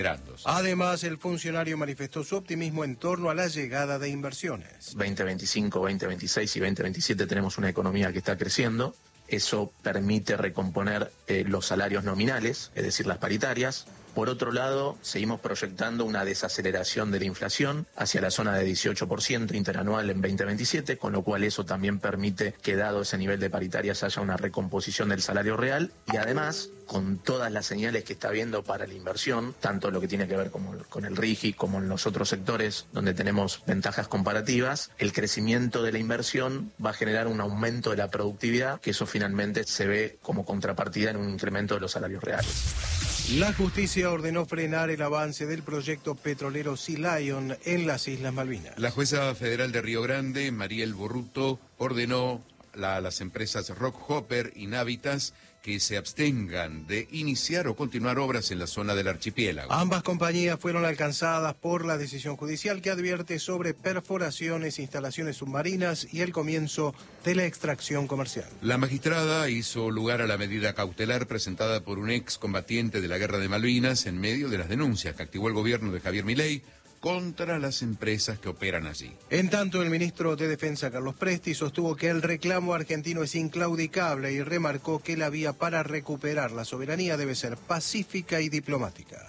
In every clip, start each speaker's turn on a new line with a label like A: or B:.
A: Además, el funcionario manifestó su optimismo en torno a la llegada de inversiones.
B: 2025, 2026 y 2027 tenemos una economía que está creciendo. Eso permite recomponer los salarios nominales, es decir, las paritarias. Por otro lado, seguimos proyectando una desaceleración de la inflación hacia la zona de 18% interanual en 2027, con lo cual eso también permite que, dado ese nivel de paritarias, haya una recomposición del salario real. Y además, con todas las señales que está habiendo para la inversión, tanto lo que tiene que ver con el RIGI como en los otros sectores donde tenemos ventajas comparativas, el crecimiento de la inversión va a generar un aumento de la productividad, que eso finalmente se ve como contrapartida en un incremento de los salarios reales.
A: La justicia ordenó frenar el avance del proyecto petrolero Sea Lion en las Islas Malvinas.
C: La jueza federal de Río Grande, Mariel Borruto, ordenó a las empresas Rockhopper y Navitas que se abstengan de iniciar o continuar obras en la zona del archipiélago.
A: Ambas compañías fueron alcanzadas por la decisión judicial que advierte sobre perforaciones, instalaciones submarinas y el comienzo de la extracción comercial.
C: La magistrada hizo lugar a la medida cautelar presentada por un excombatiente de la Guerra de Malvinas en medio de las denuncias que activó el gobierno de Javier Milei contra las empresas que operan allí.
A: En tanto, el ministro de Defensa, Carlos Presti, sostuvo que el reclamo argentino es inclaudicable y remarcó que la vía para recuperar la soberanía debe ser pacífica y diplomática.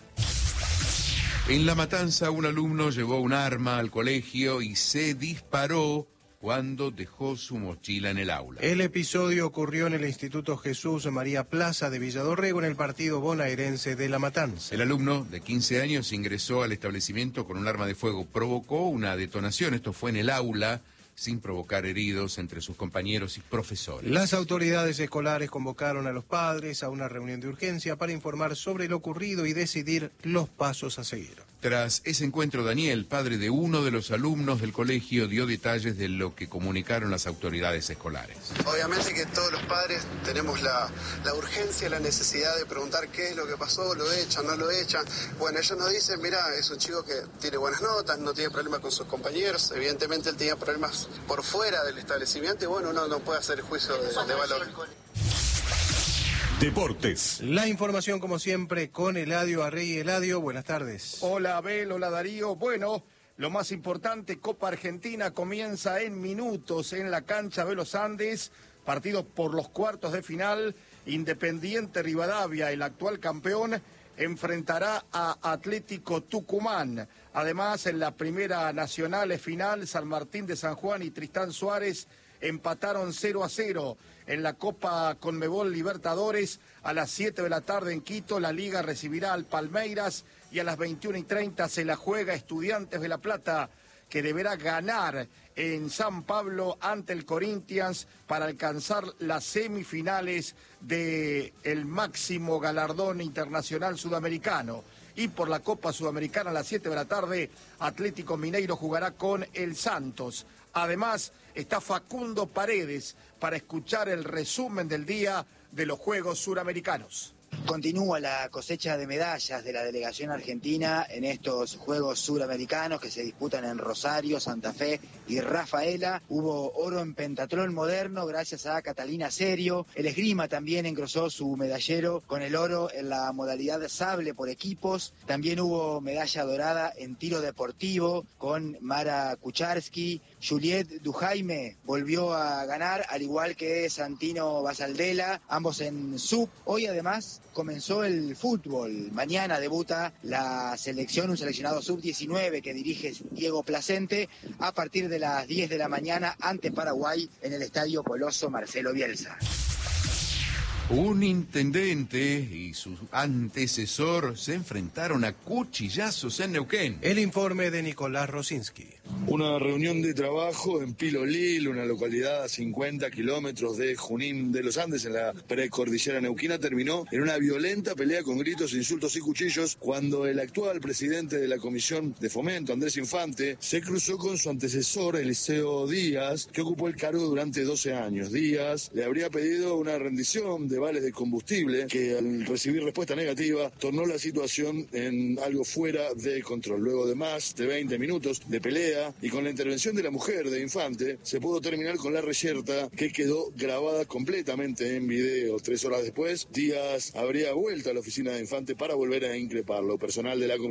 C: En La Matanza, un alumno llevó un arma al colegio y se disparó cuando dejó su mochila en el aula.
A: El episodio ocurrió en el Instituto Jesús María Plaza de Villadorrego, en el partido bonaerense de La Matanza.
C: El alumno de 15 años ingresó al establecimiento con un arma de fuego. Provocó una detonación, esto fue en el aula, sin provocar heridos entre sus compañeros y profesores.
A: Las autoridades escolares convocaron a los padres a una reunión de urgencia para informar sobre lo ocurrido y decidir los pasos a seguir.
C: Tras ese encuentro, Daniel, padre de uno de los alumnos del colegio, dio detalles de lo que comunicaron las autoridades escolares.
D: Obviamente que todos los padres tenemos la urgencia, la necesidad de preguntar qué es lo que pasó, lo echan, no lo echan. Bueno, ellos nos dicen, mira, es un chico que tiene buenas notas, no tiene problemas con sus compañeros, evidentemente él tenía problemas por fuera del establecimiento y bueno, uno no puede hacer juicio de valor.
A: Deportes. La información, como siempre, con Eladio Arrey. Eladio, buenas tardes.
E: Hola, Abel, hola, Darío. Bueno, lo más importante, Copa Argentina comienza en minutos en la cancha de los Andes. Partido por los cuartos de final. Independiente Rivadavia, el actual campeón, enfrentará a Atlético Tucumán. Además, en la primera nacional final, San Martín de San Juan y Tristán Suárez empataron 0-0. En la Copa Conmebol Libertadores, a las 7 de la tarde en Quito, la Liga recibirá al Palmeiras y a las 21:30 se la juega Estudiantes de La Plata, que deberá ganar en San Pablo ante el Corinthians para alcanzar las semifinales del máximo galardón internacional sudamericano. Y por la Copa Sudamericana a las 7 de la tarde, Atlético Mineiro jugará con el Santos. Además, está Facundo Paredes para escuchar el resumen del día de los Juegos Suramericanos.
F: Continúa la cosecha de medallas de la delegación argentina en estos Juegos Suramericanos que se disputan en Rosario, Santa Fe y Rafaela. Hubo oro en pentatlón moderno gracias a Catalina Serio. El esgrima también engrosó su medallero con el oro en la modalidad sable por equipos. También hubo medalla dorada en tiro deportivo con Mara Kucharski. Juliette Dujaime volvió a ganar, al igual que Santino Basaldela, ambos en sub. Hoy además comenzó el fútbol. Mañana debuta la selección, un seleccionado sub-19 que dirige Diego Placente a partir de las 10 de la mañana ante Paraguay en el Estadio Coloso Marcelo Bielsa.
C: Un intendente y su antecesor se enfrentaron a cuchillazos en Neuquén.
A: El informe de Nicolás Rosinski.
G: Una reunión de trabajo en Pilolil, una localidad a 50 kilómetros de Junín de los Andes, en la precordillera neuquina, terminó en una violenta pelea con gritos, insultos y cuchillos cuando el actual presidente de la Comisión de Fomento, Andrés Infante, se cruzó con su antecesor, Eliseo Díaz, que ocupó el cargo durante 12 años. Díaz le habría pedido una rendición de vales de combustible que al recibir respuesta negativa tornó la situación en algo fuera de control. Luego de más de 20 minutos de pelea y con la intervención de la mujer de Infante, se pudo terminar con la reyerta que quedó grabada completamente en video. 3 horas después, Díaz habría vuelto a la oficina de Infante para volver a increparlo. Personal de la